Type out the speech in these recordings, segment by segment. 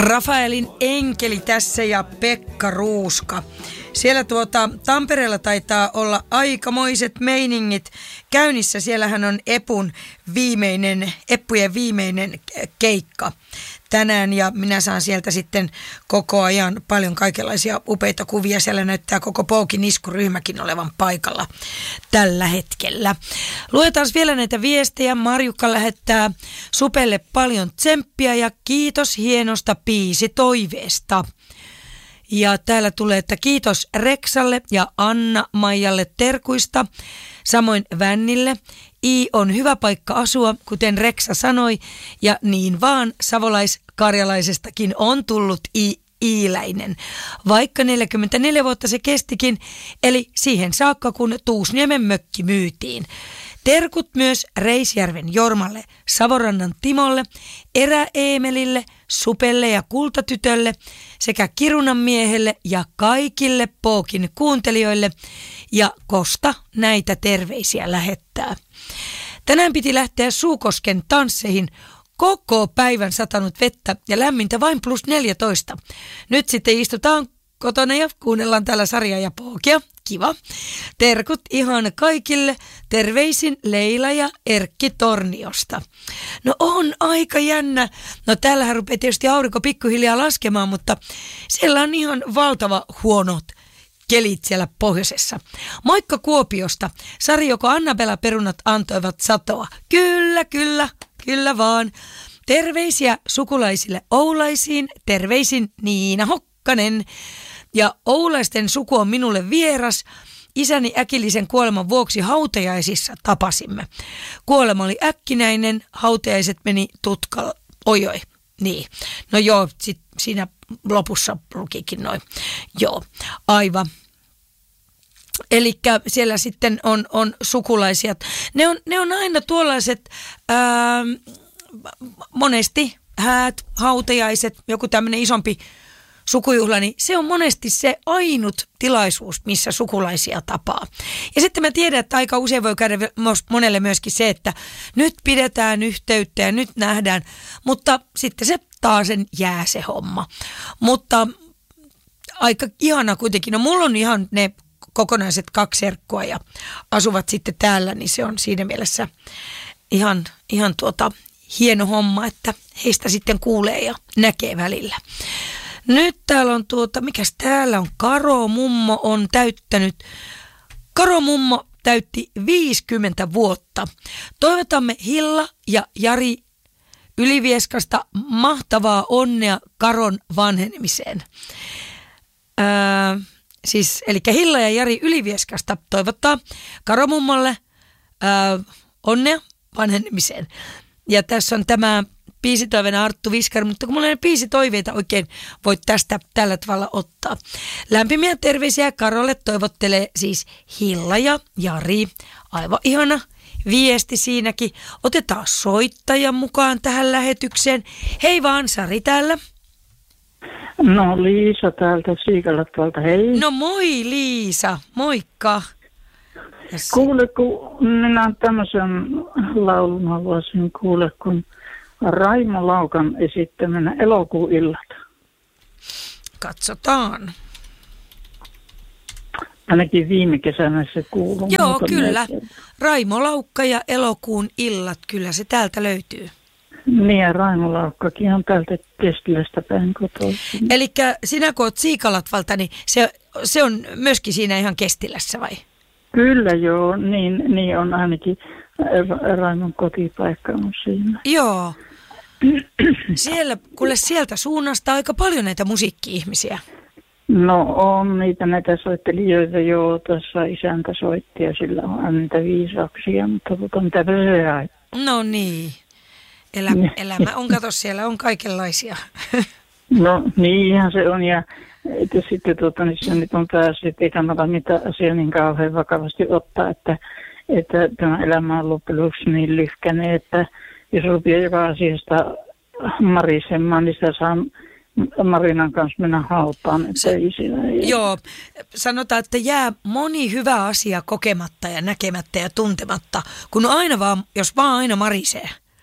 Rafaelin enkeli tässä ja Pekka Ruuska. Siellä Tampereella taitaa olla aikamoiset meiningit käynnissä. Siellähän on Eppujen viimeinen keikka tänään ja minä saan sieltä sitten koko ajan paljon kaikenlaisia upeita kuvia. Siellä näyttää koko Poukin iskuryhmäkin olevan paikalla tällä hetkellä. Luetaan vielä näitä viestejä. Marjukka lähettää Supelle paljon tsemppiä ja kiitos hienosta biisitoiveesta. Ja täällä tulee, että kiitos Reksalle ja Anna-Maijalle terkuista, samoin Vännille. I on hyvä paikka asua, kuten Reksa sanoi, ja niin vaan savolais-karjalaisestakin on tullut iiläinen. Vaikka 44 vuotta se kestikin, eli siihen saakka kun Tuusniemen mökki myytiin. Terkut myös Reisjärven Jormalle, Savorannan Timolle, Erä-Eemelille, Supelle ja Kultatytölle sekä Kirunan miehelle ja kaikille Poukin kuuntelijoille. Ja Kosta näitä terveisiä lähettää. Tänään piti lähteä Suukosken tansseihin. Koko päivän satanut vettä ja lämmintä vain +14. Nyt sitten istutaan kotona ja kuunnellaan täällä sarjaa ja Poukia. Kiva. Terkut ihan kaikille. Terveisin Leila ja Erkki Torniosta. No on aika jännä. No täällähän rupeaa tietysti aurinko pikkuhiljaa laskemaan, mutta siellä on ihan valtava huonot kelit siellä pohjoisessa. Moikka Kuopiosta. Sari, joko Annabella perunat antoivat satoa? Kyllä vaan. Terveisiä sukulaisille Oulaisiin. Terveisin Niina Hokkanen. Ja Oulaisten suku on minulle vieras. Isäni äkillisen kuoleman vuoksi hautajaisissa tapasimme. Kuolema oli äkkinäinen, hautajaiset meni tutkalla. Ojoi, niin. No joo, sit siinä lopussa lukikin noin. Joo, aivan. Elikkä siellä sitten on sukulaisia. Ne on aina tuollaiset monesti häät, hautajaiset, joku tämmöinen isompi sukujuhla, niin se on monesti se ainut tilaisuus, missä sukulaisia tapaa. Ja sitten mä tiedän, että aika usein voi käydä monelle myöskin se, että nyt pidetään yhteyttä ja nyt nähdään, mutta sitten se taasen jää se homma. Mutta aika ihana kuitenkin. No mulla on ihan ne kokonaiset 2 serkkua ja asuvat sitten täällä, niin se on siinä mielessä ihan hieno homma, että heistä sitten kuulee ja näkee välillä. Nyt täällä on mikäs täällä on? Karo Mummo täytti 50 vuotta. Toivotamme Hilla ja Jari Ylivieskasta mahtavaa onnea Karon vanhenemiseen. Eli Hilla ja Jari Ylivieskasta toivottaa Karo Mummolle onnea vanhenemiseen. Ja tässä on tämä biisitoiveena Arttu Viskari, mutta kun mulla ei biisitoiveita oikein voi tästä tällä tavalla ottaa. Lämpimiä terveisiä Karolle toivottelee siis Hilla ja Jari. Aivan ihana viesti siinäkin. Otetaan soittajan mukaan tähän lähetykseen. Hei vaan, Sari täällä. No Liisa täältä Siikalatvalta, hei. No moi Liisa, moikka. Kuule, kun minä tämmöisen laulun haluaisin kuulla, kun Raimo Laukan esittämänä Elokuun illat. Katsotaan. Ainakin viime kesänä se kuuluu. Joo, kyllä. Raimo Laukka ja Elokuun illat, kyllä se täältä löytyy. Niin, ja Raimo Laukkakin on täältä Keskilästä päin kotoisin. Elikkä sinä kun oot Siikalatvalta, niin se on myöskin siinä ihan Kestilässä vai? Kyllä joo, niin on ainakin Raimon kotipaikka on siinä. Joo. Sieltä suunnasta aika paljon näitä musiikki-ihmisiä. No on niitä näitä soittelijoita jo, tuossa isäntä soitti ja sillä on aina niitä viisauksia, mutta mitä pösöä. No niin. Elämä on, kato, siellä on kaikenlaisia. No niinhän se on ja että sitten niin se nyt on päässyt, että ei kannata mitään asiaa niin kauhean vakavasti ottaa, että tämä elämä on loppujen lopuksi niin lyhkäinen, että jos rupeaa joka asiasta marisemaan, niin sitä saa Marinan kanssa mennä hautaan. Joo, sanotaan, että jää moni hyvä asia kokematta ja näkemättä ja tuntematta, kun aina vaan, jos vaan aina marisee.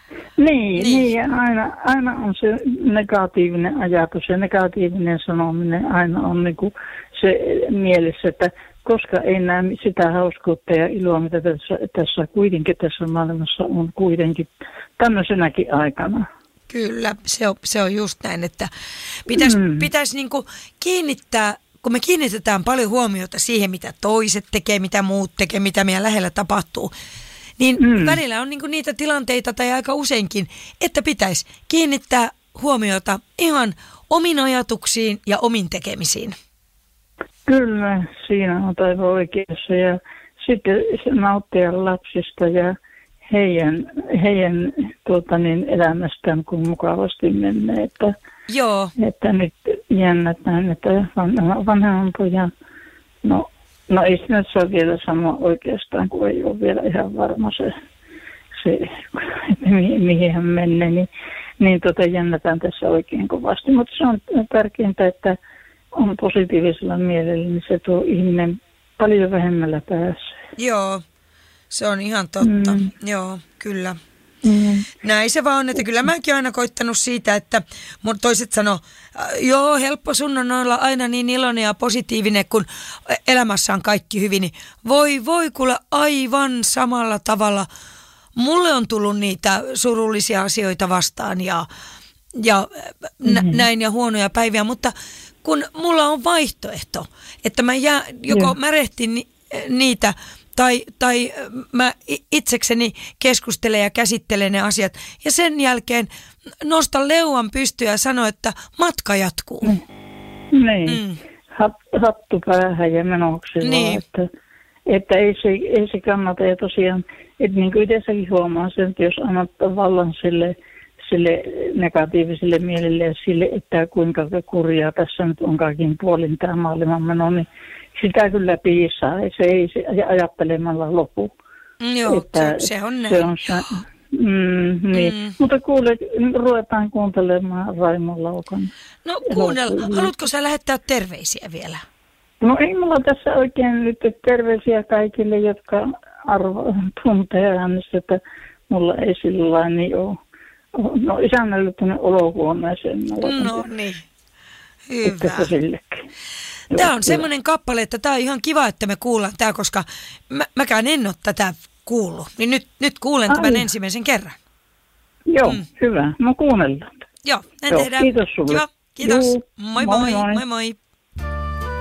Niin, ja aina on se negatiivinen ajatus ja negatiivinen sanominen aina on niin kuin se mielessä, että koska ei näe sitä hauskuutta ja iloa, mitä tässä maailmassa on kuitenkin tämmöisenäkin aikana. Kyllä, se on just näin, että pitäisi niin kuin kiinnittää, kun me kiinnitetään paljon huomiota siihen, mitä toiset tekee, mitä muut tekee, mitä meidän lähellä tapahtuu, niin välillä on niin kuin niitä tilanteita tai aika useinkin, että pitäisi kiinnittää huomiota ihan omiin ajatuksiin ja omiin tekemisiin. Kyllä, siinä on aivan oikeassa ja sitten nauttia lapsista ja heidän elämästään, kun mukavasti menee. Joo. Että nyt jännätään, että vanhemman pojan, no ei sinä saa vielä sanoa oikeastaan, kun ei ole vielä ihan varma se että mihin hän menee, niin jännätään tässä oikein kovasti. Mutta se on tärkeintä, että on positiivisella mielellä, niin se tuo ihminen paljon vähemmällä päässä. Joo, se on ihan totta. Joo, kyllä. Näin se vaan on, että kyllä mäkin aina koittanut siitä, että mun toiset sanoo, joo, helppo sun on olla aina niin iloinen ja positiivinen, kun elämässä on kaikki hyvin, niin voi kuule aivan samalla tavalla. Mulle on tullut niitä surullisia asioita vastaan ja näin ja huonoja päiviä, mutta kun mulla on vaihtoehto, että mä joko märehtin niitä tai mä itsekseni keskustelen ja käsittelen ne asiat ja sen jälkeen nostan leuan pystyyn ja sanon, että matka jatkuu. Niin, hattu päähän ja menoksi niin. Että ei se kannata ja tosiaan, että niin kuin itseäkin huomaa sen, että jos annat vallan sille negatiiviselle mielelle ja sille, että kuinka kurjaa tässä nyt on kaikin puolin tämä maailman meno, niin sitä kyllä piisaa. Se ei se ajattelemalla lopu. Joo, se on näin. Niin. Mutta kuule, ruvetaan kuuntelemaan Raimon Laukan. No kuunnella. Haluatko sä lähettää terveisiä vielä? No ei mulla tässä oikein nyt terveisiä kaikille, jotka tuntee äänestä, että mulla ei sillä lailla niin ole. No isännällä tuonne olohuoneeseen. No niin, hyvä. Tämä on semmoinen kappale, että tämä on ihan kiva, että me kuullaan tämä, koska mäkään en ole tätä kuullut. Niin nyt kuulen tämän ensimmäisen kerran. Joo, hyvä. No kuunnellaan. Joo, näin tehdään. Kiitos sulle. Joo, kiitos. Moi moi.